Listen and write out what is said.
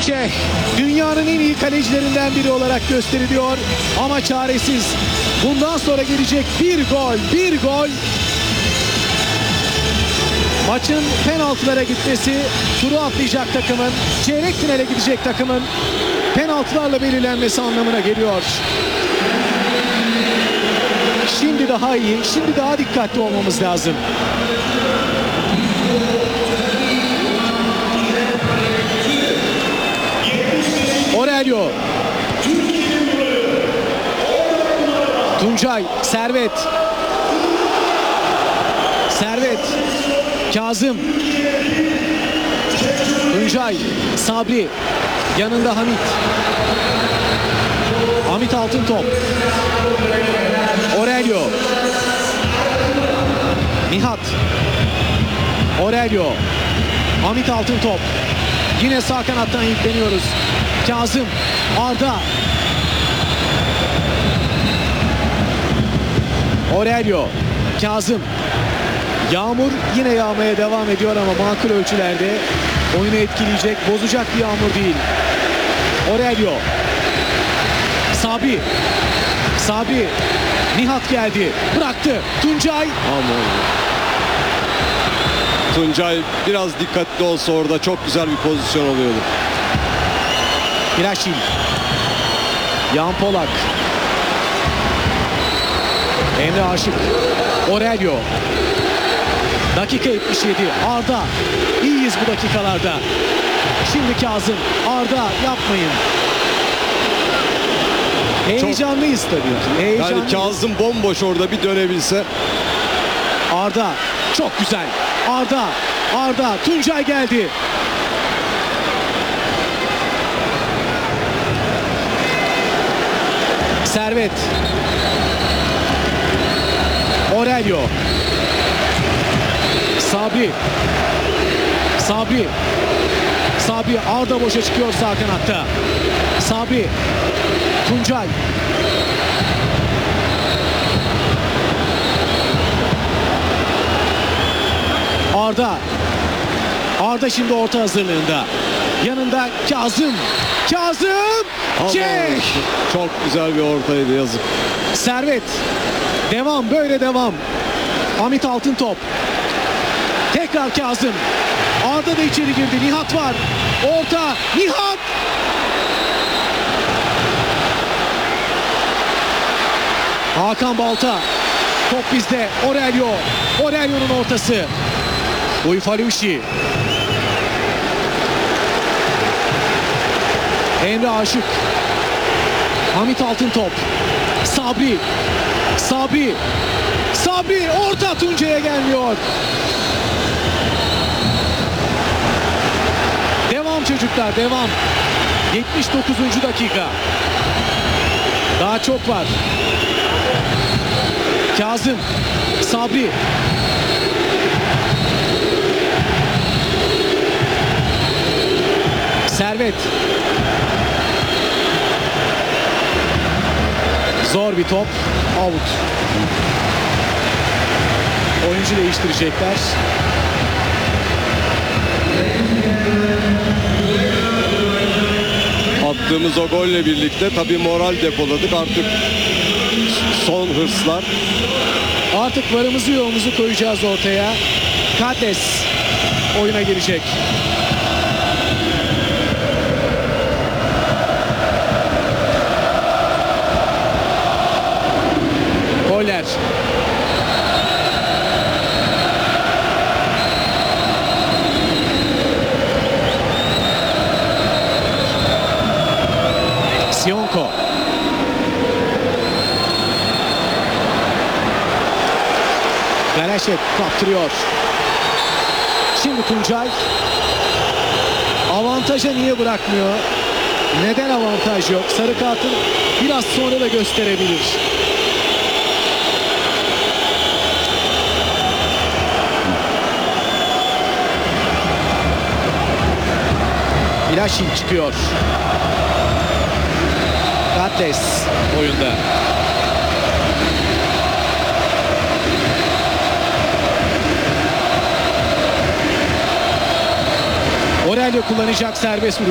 Çeh dünyanın en iyi kalecilerinden biri olarak gösteriliyor ama çaresiz. Bundan sonra gelecek bir gol. Maçın penaltılara gitmesi, turu atlayacak takımın, çeyrek finale gidecek takımın penaltılarla belirlenmesi anlamına geliyor. Şimdi daha iyi, şimdi daha dikkatli olmamız lazım. Aurelio. Tuncay, Servet. Kazım. Tuncay, Sabri. Yanında Hamit. Hamit Altıntop. Aurelio. Nihat. Aurelio. Hamit Altıntop. Yine sağ kanattan yükleniyoruz. Kazım. Arda. Aurelio. Kazım. Yağmur yine yağmaya devam ediyor ama makul ölçülerde. Oyunu etkileyecek, bozacak bir yağmur değil. Aurelio. Sabri. Nihat geldi. Bıraktı. Tuncay. Aman. Tuncay biraz dikkatli olsa orada çok güzel bir pozisyon oluyordu. Bilaşil. Yan Polak. Emre Aşık. Aurelio. Dakika 77. Arda. İyiyiz bu dakikalarda. Şimdi Kazım. Arda yapmayın. Heyecanlıyız tabii ki. Heyecanlıyız. Yani Kazım bomboş orada bir dönebilse. Arda. Çok güzel. Arda. Tuncay geldi. Servet. Aurelio. Sabri. Arda boşa çıkıyor sağ kanatta. Sabri. Tuncay. Arda şimdi orta hazırlığında. Yanında Kazım. Çek. Çok güzel bir ortaydı, yazık. Servet. Böyle devam. Hamit Altıntop. Tekrar Kazım. Arda da içeri girdi. Nihat var. Orta. Nihat. Hakan Balta. Top bizde. Aurelio'nun ortası. Uyfaluşi. Emre Aşık. Hamit Altıntop. Sabri orta, Tuncay'a gelmiyor. Devam çocuklar, devam. 79. dakika. Daha çok var. Kazım. Sabri. Servet. Zor bir top. Out. Oyuncu değiştirecekler. Attığımız o golle birlikte tabii moral depoladık. Artık son hırslar. Artık varımızı yoğumuzu koyacağız ortaya. Kades oyuna girecek. Goller. Sionko. Galeşet kaptırıyor. Şimdi Tuncay. Avantaja niye bırakmıyor? Neden avantaj yok? Sarı kartın biraz sonra da gösterebilir. Bilaşil çıkıyor. Kades oyunda. Aurelio kullanacak serbest vuruş.